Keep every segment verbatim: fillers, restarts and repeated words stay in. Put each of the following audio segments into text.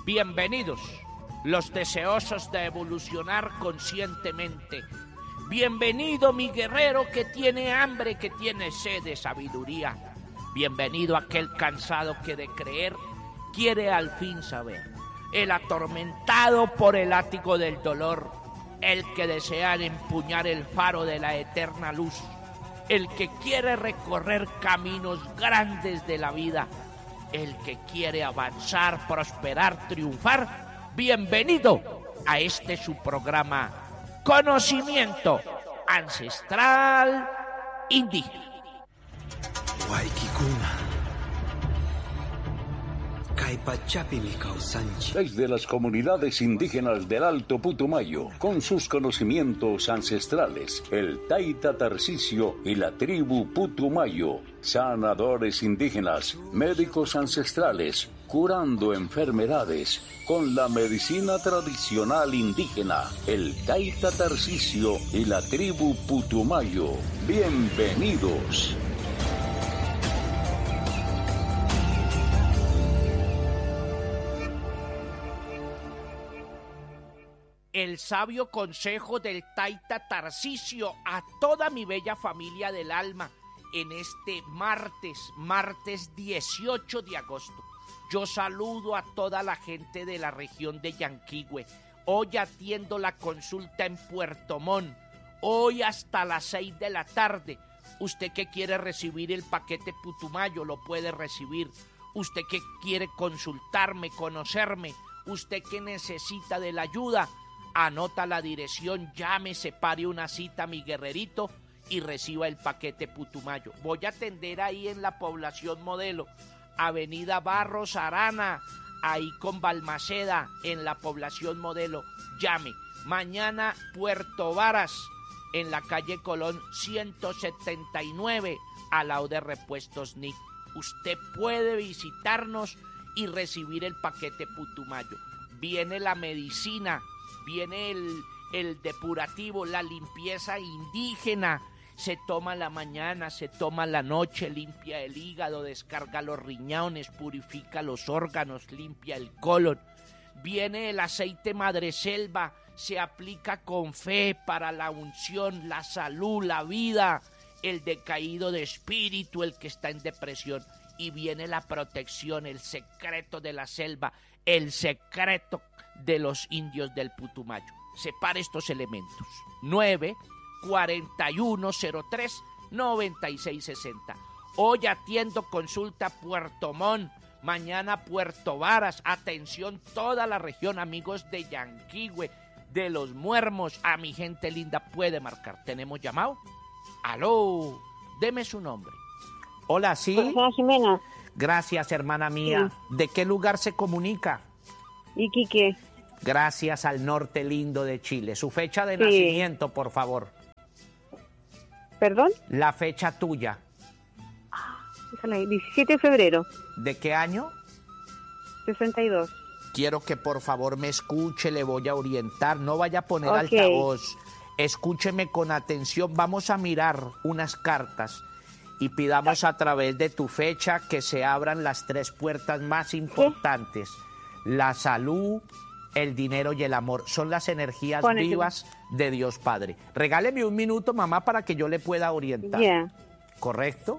Bienvenidos, los deseosos de evolucionar conscientemente. Bienvenido mi guerrero que tiene hambre, que tiene sed de sabiduría. Bienvenido aquel cansado que de creer quiere al fin saber. El atormentado por el látigo del dolor, el que desea empuñar el faro de la eterna luz, el que quiere recorrer caminos grandes de la vida, el que quiere avanzar, prosperar, triunfar. Bienvenido a este su programa Conocimiento Ancestral Indígena. Desde las comunidades indígenas del Alto Putumayo, con sus conocimientos ancestrales, el Taita Tarcisio y la tribu Putumayo, sanadores indígenas, médicos ancestrales, curando enfermedades con la medicina tradicional indígena, el Taita Tarcisio y la tribu Putumayo. Bienvenidos. El sabio consejo del Taita Tarcisio a toda mi bella familia del alma en este martes, martes dieciocho de agosto. Yo saludo a toda la gente de la región de Yanquihue. Hoy atiendo la consulta en Puerto Montt. Hoy hasta las seis de la tarde. Usted que quiere recibir el paquete Putumayo lo puede recibir. Usted que quiere consultarme, conocerme. Usted que necesita de la ayuda. Anota la dirección, llame, separe una cita, mi guerrerito, y reciba el paquete Putumayo. Voy a atender ahí en la población modelo, Avenida Barros Arana, ahí con Balmaceda, en la población modelo. Llame. Mañana Puerto Varas, en la calle Colón ciento setenta y nueve, al lado de Repuestos N I C. Usted puede visitarnos y recibir el paquete Putumayo. Viene la medicina, viene el, el depurativo, la limpieza indígena. Se toma la mañana, se toma la noche, limpia el hígado, descarga los riñones, purifica los órganos, limpia el colon. Viene el aceite madreselva, se aplica con fe para la unción, la salud, la vida, el decaído de espíritu, el que está en depresión. Y viene la protección, el secreto de la selva, el secreto de los indios del Putumayo. Separe estos elementos. nueve cuarenta y uno cero tres noventa y seis sesenta. Hoy atiendo consulta Puerto Montt, mañana Puerto Varas. Atención toda la región, amigos de Yanquihue, de Los Muermos. A mi gente linda puede marcar. ¿Tenemos llamado? Aló, deme su nombre. Hola, ¿sí? Hola, Jimena. Gracias, hermana mía. Sí. ¿De qué lugar se comunica? Iquique. Gracias, al norte lindo de Chile. Su fecha de sí. nacimiento, por favor. ¿Perdón? La fecha tuya. diecisiete de febrero. ¿De qué año? sesenta y dos. Quiero que por favor me escuche, le voy a orientar. No vaya a poner okay. altavoz. Escúcheme con atención. Vamos a mirar unas cartas y pidamos a través de tu fecha que se abran las tres puertas más importantes. ¿Qué? La salud, el dinero y el amor. Son las energías Pónete. vivas de Dios Padre. Regáleme un minuto, mamá, para que yo le pueda orientar. Yeah. ¿Correcto?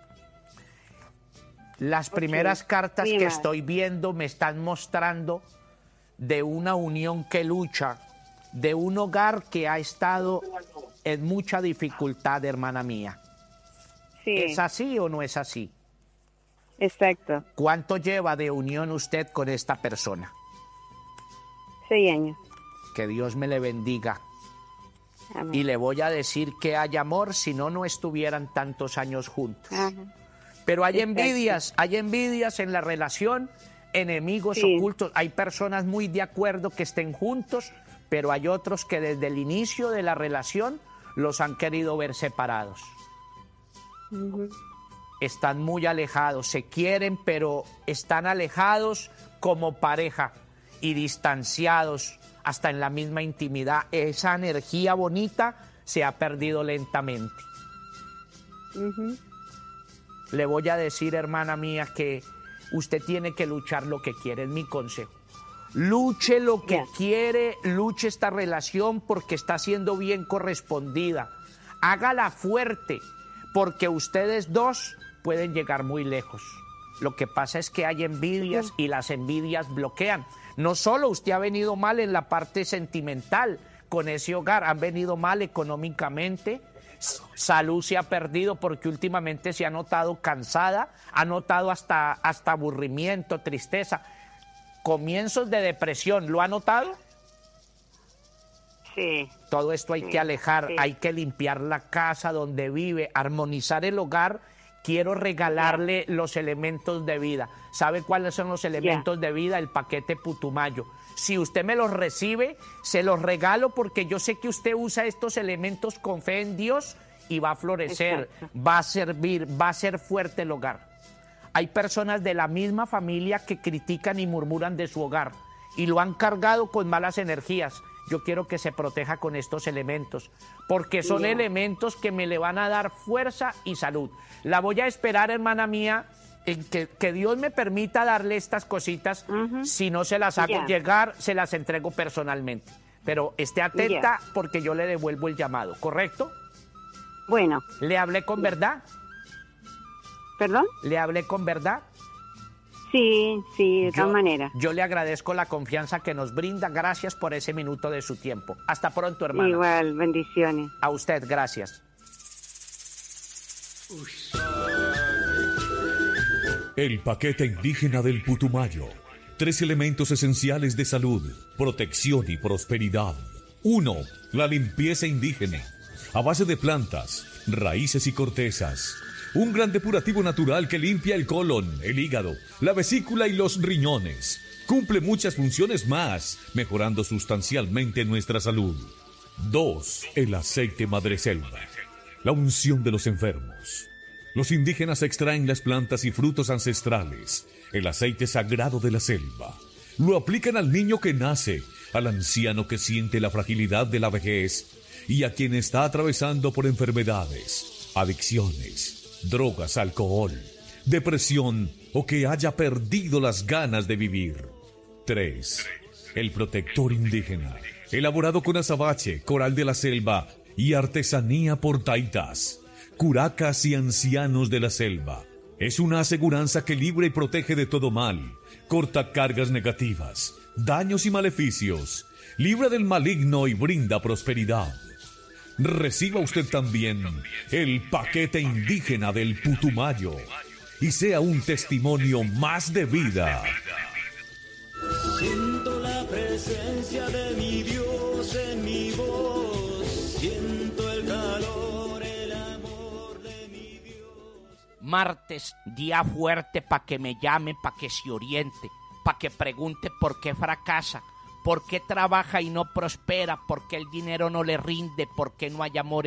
Las primeras okay. cartas Bien, que madre. estoy viendo me están mostrando de una unión que lucha, de un hogar que ha estado en mucha dificultad, hermana mía. Sí. ¿Es así o no es así? Exacto. ¿Cuánto lleva de unión usted con esta persona? Seis años. Que Dios me le bendiga. Amén. Y le voy a decir que hay amor, si no, no estuvieran tantos años juntos. Ajá. Pero hay Exacto. envidias, hay envidias en la relación, enemigos sí. ocultos. Hay personas muy de acuerdo que estén juntos, pero hay otros que desde el inicio de la relación los han querido ver separados. Uh-huh. Están muy alejados, se quieren, pero están alejados como pareja y distanciados hasta en la misma intimidad. Esa energía bonita se ha perdido lentamente. Uh-huh. Le voy a decir, hermana mía, que usted tiene que luchar lo que quiere, es mi consejo. Luche lo que Ya. quiere, luche esta relación porque está siendo bien correspondida. Hágala fuerte, porque ustedes dos pueden llegar muy lejos. Lo que pasa es que hay envidias y las envidias bloquean. No solo usted ha venido mal en la parte sentimental con ese hogar, han venido mal económicamente, s- salud se ha perdido porque últimamente se ha notado cansada, ha notado hasta, hasta aburrimiento, tristeza, comienzos de depresión, ¿lo ha notado? Sí. Todo esto hay Sí, que alejar, sí. hay que limpiar la casa donde vive, armonizar el hogar. Quiero regalarle los elementos de vida. ¿Sabe cuáles son los elementos de vida? El paquete Putumayo. Si usted me los recibe, se los regalo porque yo sé que usted usa estos elementos con fe en Dios y va a florecer, Exacto. va a servir, va a ser fuerte el hogar. Hay personas de la misma familia que critican y murmuran de su hogar y lo han cargado con malas energías. Yo quiero que se proteja con estos elementos, porque son Ya. elementos que me le van a dar fuerza y salud. La voy a esperar, hermana mía, en que, que Dios me permita darle estas cositas. Ujú. Si no se las hago Ya. llegar, se las entrego personalmente. Pero esté atenta porque yo le devuelvo el llamado, ¿correcto? Bueno, ¿Le hablé con verdad? ¿perdón? ¿Le hablé con verdad? Sí, sí, de todas maneras. Yo le agradezco la confianza que nos brinda. Gracias por ese minuto de su tiempo. Hasta pronto, hermana. Igual, bendiciones. A usted, gracias. El paquete indígena del Putumayo. Tres elementos esenciales de salud, protección y prosperidad. Uno, la limpieza indígena. A base de plantas, raíces y cortezas. Un gran depurativo natural que limpia el colon, el hígado, la vesícula y los riñones. Cumple muchas funciones más, mejorando sustancialmente nuestra salud. Dos, el aceite madreselva. La unción de los enfermos. Los indígenas extraen las plantas y frutos ancestrales, el aceite sagrado de la selva. Lo aplican al niño que nace, al anciano que siente la fragilidad de la vejez y a quien está atravesando por enfermedades, adicciones, drogas, alcohol, depresión o que haya perdido las ganas de vivir. tres. El protector indígena, elaborado con azabache, coral de la selva y artesanía por taitas, curacas y ancianos de la selva. Es una aseguranza que libra y protege de todo mal, corta cargas negativas, daños y maleficios, libra del maligno y brinda prosperidad. Reciba usted también el paquete indígena del Putumayo y sea un testimonio más de vida. Siento la presencia de mi Dios en mi voz, siento el calor, el amor de mi Dios. Martes, día fuerte para que me llame, para que se oriente, para que pregunte por qué fracasa, por qué trabaja y no prospera, por qué el dinero no le rinde, por qué no hay amor